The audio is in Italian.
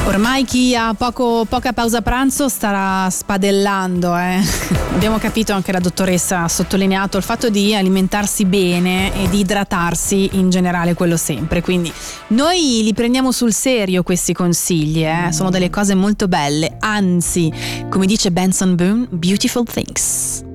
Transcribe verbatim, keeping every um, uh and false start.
Ormai chi ha poco, poca pausa pranzo starà spadellando, eh. Abbiamo capito, anche la dottoressa ha sottolineato il fatto di alimentarsi bene e di idratarsi in generale, quello sempre. Quindi noi li prendiamo sul serio questi consigli, eh. Sono delle cose molto belle, anzi, come dice Benson Boone, beautiful things.